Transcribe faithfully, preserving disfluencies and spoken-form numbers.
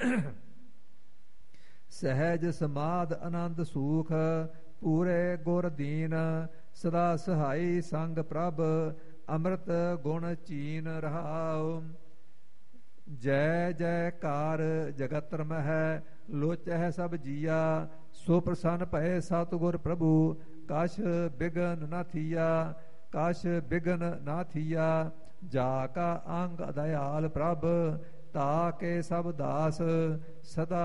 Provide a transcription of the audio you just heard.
ਸਹਿਜ ਸਮਾਧ ਆਨੰਦ ਸੂਖ ਪੂਰੇ ਗੁਰ ਦੀਨ ਸਦਾ ਸਹਾਈ ਸੰਗ ਪ੍ਰਭ ਅੰਮ੍ਰਿਤ ਗੁਣ ਚੀਨ ਰਹਾਉ। ਜੈ ਜੈਕਾਰ ਜਗਤ ਮਹਿ ਲੋਚਹਿ ਸਭ ਜੀਆ ਸੋ ਪ੍ਰਸੰਨ ਭਏ ਸਤਿਗੁਰ ਪ੍ਰਭੂ ਕਛ ਬਿਗਨ ਨਾ ਥੀਆ ਕਛ ਬਿਗਨ ਨਾ ਥੀਆ। ਜਾ ਕਾ ਅੰਗ ਦਇਆਲ ਪ੍ਰਭ ਤਾ ਕੇ ਸਭ ਦਾਸ ਸਦਾ